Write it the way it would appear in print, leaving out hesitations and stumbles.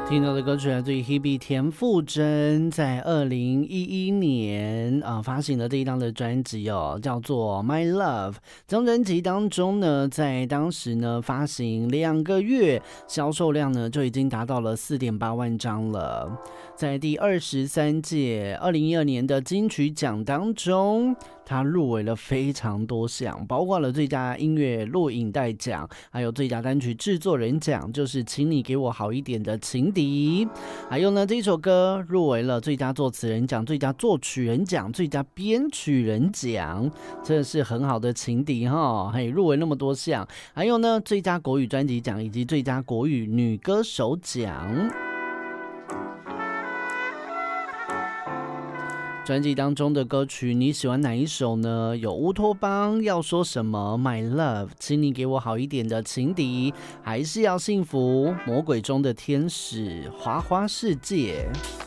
听到的歌曲来自于 Hebe 田馥甄在2011年发行的这一张的专辑哦，叫做 My Love。这张专辑当中呢，在当时呢发行2个月，销售量呢就已经达到了4.8万张了。在第23届2012年的金曲奖当中，他入围了非常多项，包括了最佳音乐录影带奖，还有最佳单曲制作人奖，就是请你给我好一点的情敌。还有呢，这一首歌入围了最佳作词人奖、最佳作曲人奖、最佳编曲人奖，真的是很好的情敌哈！嘿，入围那么多项。还有呢，最佳国语专辑奖以及最佳国语女歌手奖。专辑当中的歌曲你喜欢哪一首呢？有乌托邦要说什么 My Love 请你给我好一点的情敌，还是要幸福魔鬼中的天使花花世界。